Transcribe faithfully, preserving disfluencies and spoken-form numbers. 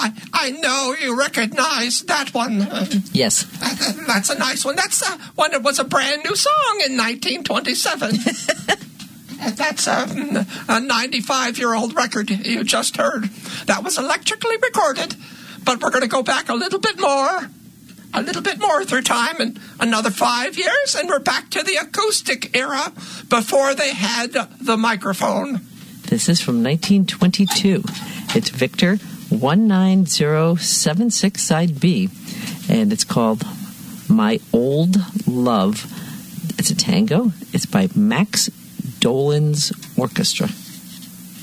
I, I know you recognize that one. Yes. That's a nice one. That's uh, one that was a brand new song in nineteen twenty-seven. That's a, a ninety-five-year-old record you just heard. That was electrically recorded. But we're going to go back a little bit more, a little bit more through time, and another five years, and we're back to the acoustic era before they had the microphone. This is from nineteen twenty-two. It's Victor one nine zero seven six, side B, and it's called My Old Love. It's a tango. It's by Max Dolan's Orchestra.